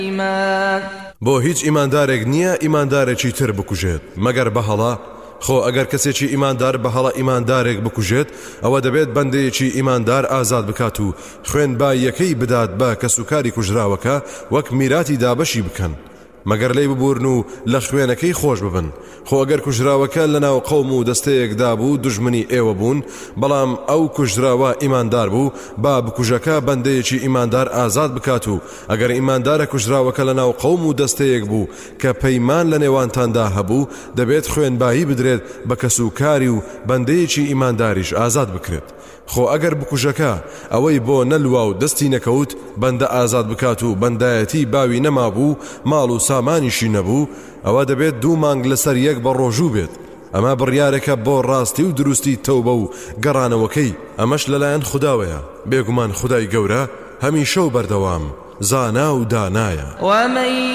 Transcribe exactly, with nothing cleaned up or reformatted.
بۆ هیچ ئیماندارێک نییە ئیماندارێکی تر بکوژێت مەگەر بەهەڵا. خۆ ئەگەر کەسێکی ئیماندار بەهەڵە ئیماندارێک بکوژێت ئەوە دەبێت بەندەیەکی ئیماندار ئازاد بکات و خوێن بایەکەی بدات بە کەسوکاری کوژراوەکە وەک میراتی دابەشی بکەن مەگەر لێی ببورن و لە خوێنەکەی خۆش ببن. خۆ ئەگەر کوژراوەکە لەناو قەوم و دەستەیەکدا بوو دژمنی ئێوە بوون بەڵام ئەو کوژراوە ئیماندار بوو با بکوژەکە بەندەیەکی ئیماندار ئازاد بکات و ئەگەر ئیماندارە کوژراوەکە لەناو قەوم و دەستەیەک بوو کە پەیمان لە نێوانتاندا هەبوو دەبێت خوێنبایی بدرێت بە کەسوکاری و بەندەیەکی ئیمانداریش ئازاد بکرێت. خۆ ئەگەر بکوژەکە ئەوەی بۆ نەلوا و دەستی نەکەوت بەندە ئازاد بکات و بەندایەتی باوی نەمابوو ماڵ و سامانیشی نەبوو ئەوە دەبێت دوو مانگ لەسەر یەک بە ڕۆژوو بێت. ئەمە بڕیارێکە بۆ ڕاستی و دروستی تەوبە و گەڕانەوەکەی ئەمەش لەلایەن خوداوەیە. بێگومان خودای گەورە هەمیشە و بەردەوام زانا و دانایە.